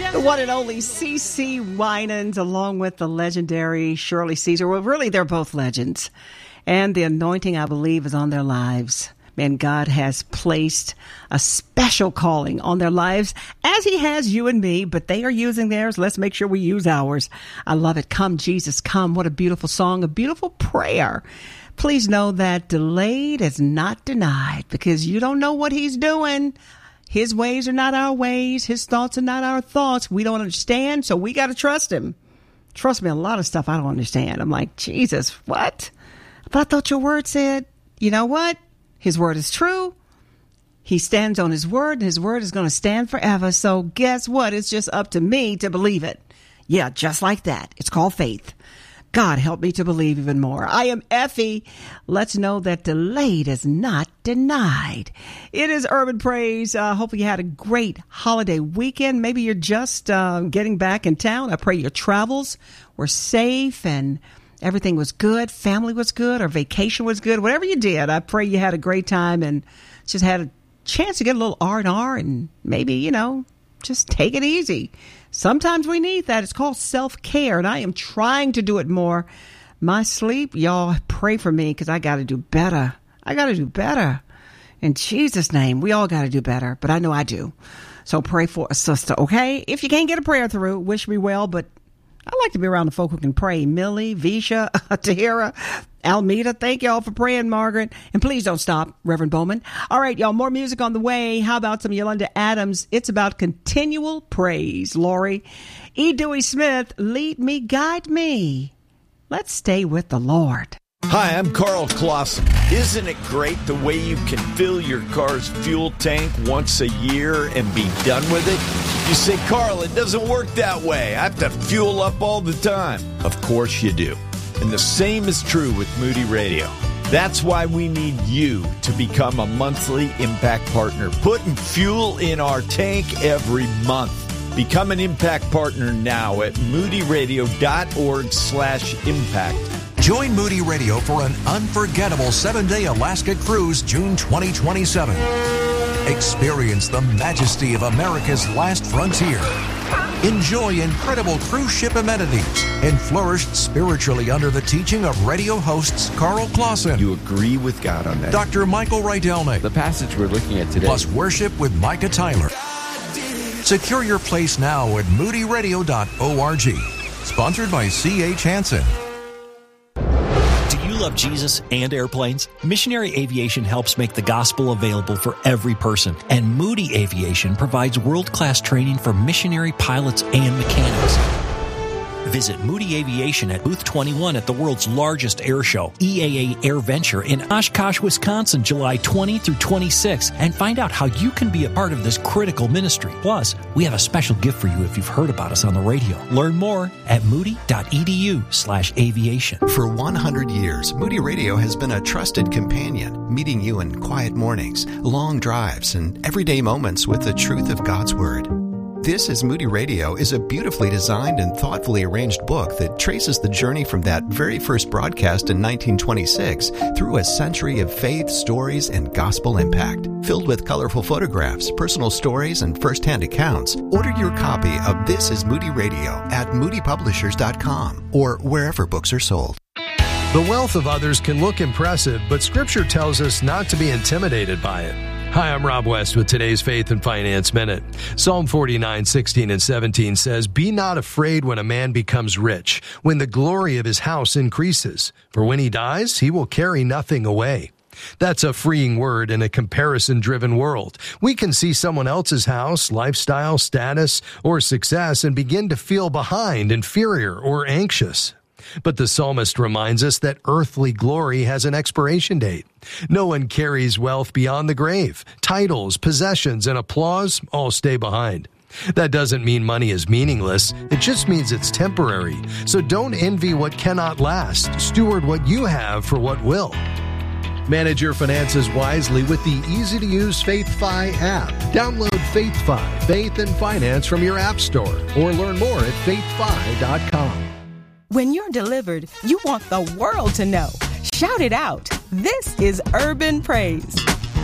The one and only CeCe Winans, along with the legendary Shirley Caesar. Well, really, they're both legends. And the anointing, I believe, is on their lives. Man, God has placed a special calling on their lives, as he has you and me, but they are using theirs. Let's make sure we use ours. I love it. Come, Jesus, come. What a beautiful song, a beautiful prayer. Please know that delayed is not denied, because you don't know what he's doing. His ways are not our ways. His thoughts are not our thoughts. We don't understand, so we got to trust him. Trust me, a lot of stuff I don't understand. I'm like, Jesus, what? But I thought your word said, you know what? His word is true. He stands on his word, and his word is going to stand forever. So guess what? It's just up to me to believe it. Yeah, just like that. It's called faith. God, help me to believe even more. I am Effie. Let's know that delayed is not denied. It is Urban Praise. Hopefully you had a great holiday weekend. Maybe you're just getting back in town. I pray your travels were safe and everything was good. Family was good, or vacation was good. Whatever you did, I pray you had a great time and just had a chance to get a little R&R and maybe, just take it easy. Sometimes we need that. It's called self-care, and I am trying to do it more. My sleep, y'all pray for me, because I got to do better. I got to do better. In Jesus' name, we all got to do better, but I know I do. So pray for a sister, okay? If you can't get a prayer through, wish me well, but I like to be around the folk who can pray. Millie, Visha, Tahira, Almeida, thank y'all for praying, Margaret. And please don't stop, Reverend Bowman. All right, y'all, more music on the way. How about some Yolanda Adams? It's about continual praise. Lori, E. Dewey Smith, lead me, guide me. Let's stay with the Lord. Hi, I'm Carl Clausen. Isn't it great the way you can fill your car's fuel tank once a year and be done with it? You say, Carl, it doesn't work that way. I have to fuel up all the time. Of course you do. And the same is true with Moody Radio. That's why we need you to become a monthly Impact Partner, putting fuel in our tank every month. Become an Impact Partner now at moodyradio.org/impact. Join Moody Radio for an unforgettable 7-day Alaska cruise June 2027. Experience the majesty of America's last frontier. Enjoy incredible cruise ship amenities and flourish spiritually under the teaching of radio hosts Carl Clausen. You agree with God on that? Dr. Michael Rydelnik. The passage we're looking at today. Plus worship with Micah Tyler. Secure your place now at moodyradio.org. Sponsored by C.H. Hansen. Do you love Jesus and airplanes? Missionary Aviation helps make the gospel available for every person, and Moody Aviation provides world-class training for missionary pilots and mechanics. Visit Moody Aviation at Booth 21 at the world's largest air show, EAA Air Venture in Oshkosh, Wisconsin, July 20 through 26, and find out how you can be a part of this critical ministry. Plus, we have a special gift for you if you've heard about us on the radio. Learn more at moody.edu/aviation. For 100 years, Moody Radio has been a trusted companion, meeting you in quiet mornings, long drives, and everyday moments with the truth of God's Word. This is Moody Radio is a beautifully designed and thoughtfully arranged book that traces the journey from that very first broadcast in 1926 through a century of faith, stories, and gospel impact. Filled with colorful photographs, personal stories, and first-hand accounts, order your copy of This is Moody Radio at moodypublishers.com or wherever books are sold. The wealth of others can look impressive, but Scripture tells us not to be intimidated by it. Hi, I'm Rob West with today's Faith and Finance Minute. Psalm 49:16 and 17 says, "Be not afraid when a man becomes rich, when the glory of his house increases. For when he dies, he will carry nothing away." That's a freeing word in a comparison-driven world. We can see someone else's house, lifestyle, status, or success and begin to feel behind, inferior, or anxious. But the psalmist reminds us that earthly glory has an expiration date. No one carries wealth beyond the grave. Titles, possessions, and applause all stay behind. That doesn't mean money is meaningless. It just means it's temporary. So don't envy what cannot last. Steward what you have for what will. Manage your finances wisely with the easy-to-use FaithFi app. Download FaithFi, Faith and Finance from your app store, or learn more at faithfi.com. When you're delivered, you want the world to know. Shout it out. This is Urban Praise.